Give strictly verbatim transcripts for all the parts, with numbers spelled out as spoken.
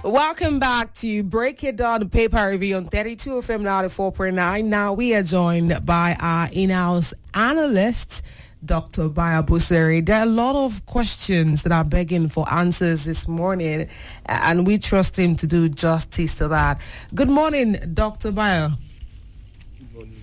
Welcome back to Break It Down, the paper review on thirty-two F M ninety-four point nine. Now we are joined by our in-house analyst, Doctor Bayo Busari. There are a lot of questions that are begging for answers this morning, and we trust him to do justice to that. Good morning, Doctor Bayo. Good morning.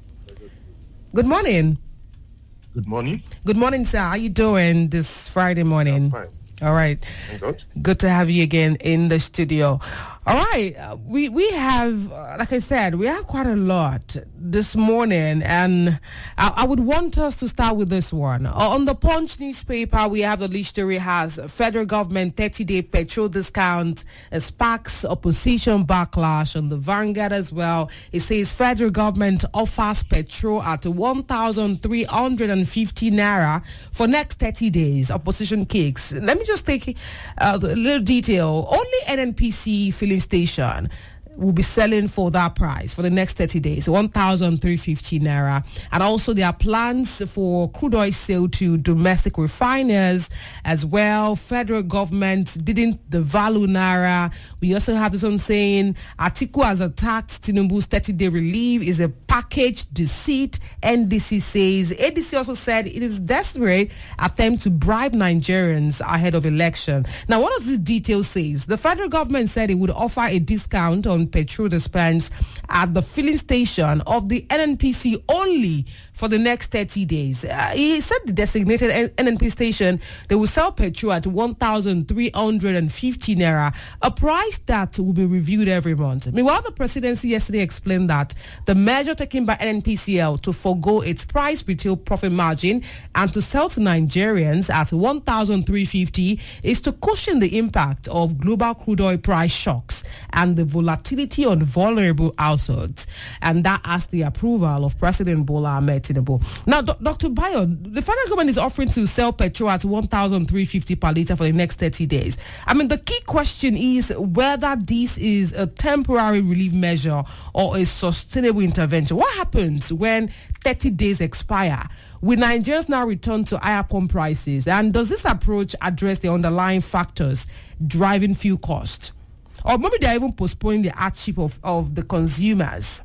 Good morning. Good morning. Good morning, sir. How you doing this Friday morning? I'm fine. All right. Thank God. Good to have you again in the studio. All right. Uh, we, we have, uh, like I said, we have quite a lot this morning, and I, I would want us to start with this one. Uh, on the Punch newspaper, we have the lead story has federal government thirty-day petrol discount, uh, sparks opposition backlash. On the Vanguard as well, it says federal government offers petrol at one thousand three hundred fifty naira for next thirty days. Opposition kicks. Let me just take uh, a little detail. Only N N P C filling station will be selling for that price for the next thirty days, one thousand three hundred fifty naira. And also there are plans for crude oil sale to domestic refiners as well. Federal government didn't devalue naira. We also have this one saying Atiku has attacked Tinubu's thirty-day relief is a package deceit. N D C says. A D C also said it is desperate attempt to bribe Nigerians ahead of election. Now, what does this detail say? The federal government said it would offer a discount on petrol dispense at the filling station of the N N P C only for the next thirty days. Uh, he said the designated N N P station, they will sell petrol at one thousand three hundred fifty naira, a price that will be reviewed every month. Meanwhile, the presidency yesterday explained that the measure taken by N N P C L to forgo its price retail profit margin and to sell to Nigerians at one thousand three hundred fifty is to cushion the impact of global crude oil price shocks and the volatility on vulnerable households, and that has the approval of President Bola Ahmed Tinubu. Now, Do- Doctor Bayo, the federal government is offering to sell petrol at one thousand three hundred fifty per litre for the next thirty days. I mean, the key question is whether this is a temporary relief measure or a sustainable intervention. What happens when thirty days expire? Will Nigerians now return to higher pump prices? And does this approach address the underlying factors driving fuel costs? Or maybe they're even postponing the hardship of, of the consumers.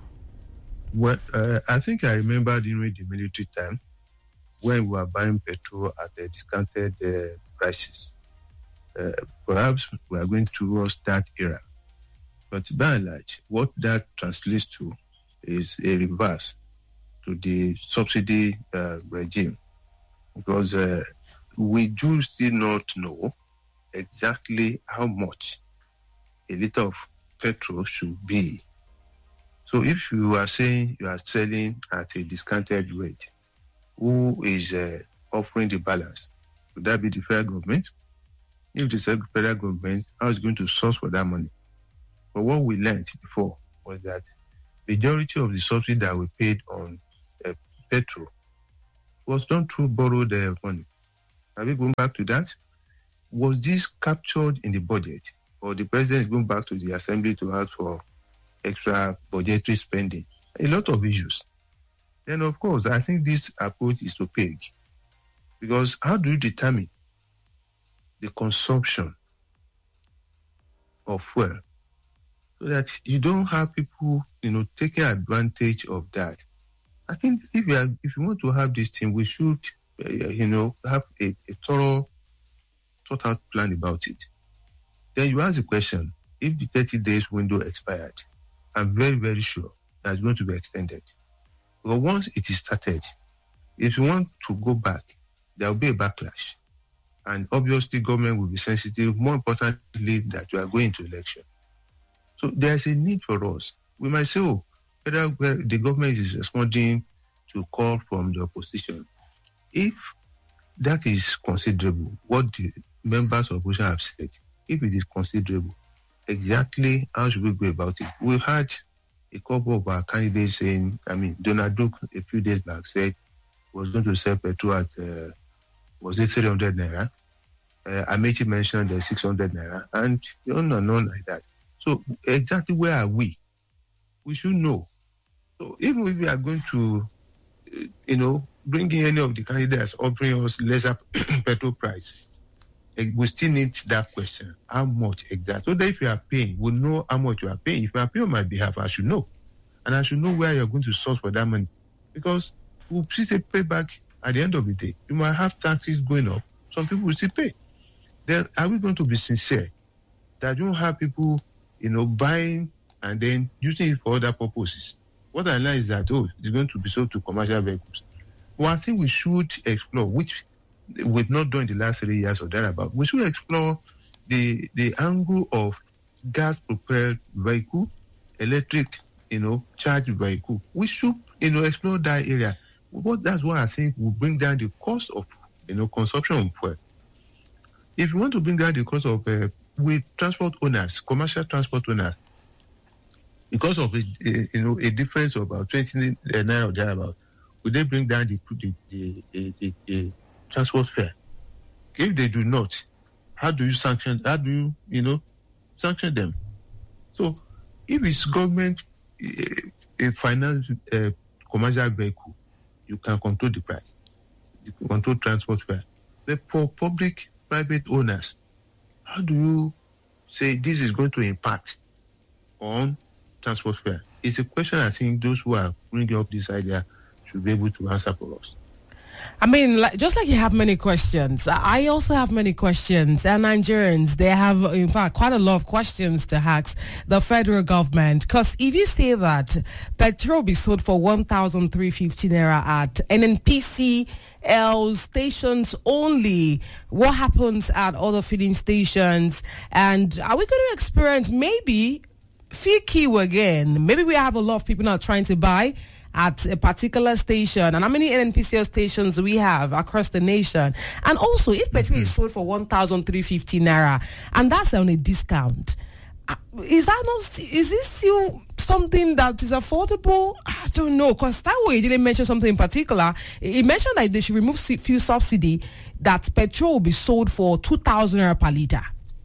Well, uh, I think I remember during the military time when we were buying petrol at a discounted uh, prices. Uh, perhaps we are going towards that era. But by and large, what that translates to is a reverse to the subsidy uh, regime. Because uh, we do still not know exactly how much a liter of petrol should be. So if you are saying you are selling at a discounted rate, who is uh, offering the balance? Would that be the federal government? If the federal government, how is going to source for that money? But what we learned before was that majority of the subsidy that we paid on uh, petrol was done through borrowed uh, money. Are we going back to that? Was this captured in the budget? Or the president is going back to the assembly to ask for extra budgetary spending? A lot of issues. Then, of course, I think this approach is opaque. Because how do you determine the consumption of fuel so that you don't have people, you know, taking advantage of that? I think if you, are, if you want to have this thing, we should, uh, you know, have a, a thorough, thought-out plan about it. Then you ask the question, if the thirty days window expired, I'm very, very sure that it's going to be extended. But once it is started, if you want to go back, there will be a backlash. And obviously government will be sensitive, more importantly, that you are going to election. So there's a need for us. We might say, oh, whether the government is responding to call from the opposition. If that is considerable, what the members of opposition have said, if it is considerable, exactly how should we go about it? We had a couple of our candidates saying, I mean, Donald Duke a few days back said was going to sell petrol at, uh, was it three hundred naira? Uh, Amechi mentioned the six hundred naira, and on and on like that. So exactly where are we? We should know. So even if we are going to, uh, you know, bring in any of the candidates offering us lesser petrol price, we still need that question. How much exactly? So that if you are paying, we'll know how much you are paying. If you are paying on my behalf, I should know. And I should know where you're going to source for that money. Because we'll still pay back at the end of the day. You might have taxes going up. Some people will still pay. Then are we going to be sincere that you don't have people, you know, buying and then using it for other purposes? What I learned is that, oh, it's going to be sold to commercial vehicles. Well, I think we should explore, which we've not done in the last three years or thereabout. We should explore the the angle of gas-propelled vehicle, electric, you know, charged vehicle. We should, you know, explore that area. What that's what I think will bring down the cost of, you know, consumption of fuel. If you want to bring down the cost of uh, with transport owners, commercial transport owners, because of a, a, you know a difference of about twenty naira or thereabout, will they bring down the the, the, the, the, the transport fare? If they do not, how do you sanction? How do you, you know, sanction them? So, if it's government a, a finance uh, commercial vehicle, you can control the price. You can control transport fare. But for public private owners, how do you say this is going to impact on transport fare? It's a question I think those who are bringing up this idea should be able to answer for us. I mean, like, just like you have many questions, I also have many questions. And Nigerians, they have, in fact, quite a lot of questions to ask the federal government. Because if you say that petrol will be sold for one thousand three hundred fifty naira at N N P C L stations only, what happens at other filling stations? And are we going to experience maybe Fikiu again? Maybe we have a lot of people now trying to buy at a particular station, and how many N N P C L stations we have across the nation. And also, if petrol mm-hmm. is sold for one thousand three hundred fifty naira, and that's on a discount, uh, is that not, is this still something that is affordable? I don't know, because that way he didn't mention something in particular. He mentioned that they should remove fuel subsidy, that petrol will be sold for two thousand naira per litre.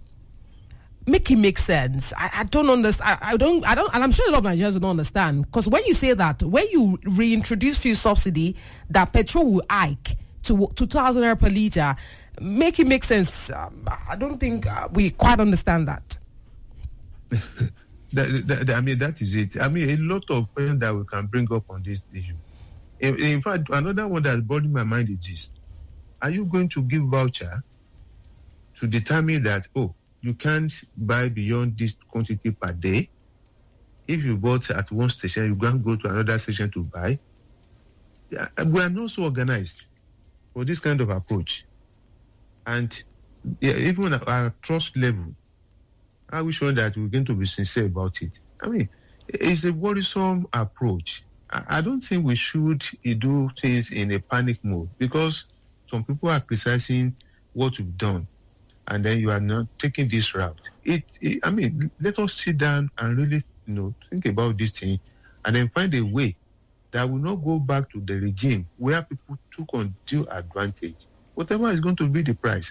Make it make sense. I, I don't understand. I, I don't. I don't. And I'm sure a lot of Nigerians don't understand, because when you say that, when you reintroduce fuel subsidy, that petrol will hike to two thousand naira per liter, make it make sense. Um, I don't think uh, we quite understand that. that, that. I mean, that is it. I mean, a lot of questions that we can bring up on this issue. In, in fact, another one that's bothering my mind is this: are you going to give voucher to determine that, oh, you can't buy beyond this quantity per day? If you bought at one station, you can't go to another station to buy. We are not so organized for this kind of approach. And yeah, even at our trust level, are we sure that we're going to be sincere about it? I mean, it's a worrisome approach. I don't think we should do things in a panic mode, because some people are criticizing what we've done, and then you are not taking this route. It, it, I mean, let us sit down and really, you know, think about this thing, and then find a way that will not go back to the regime where people took undue advantage. Whatever is going to be the price,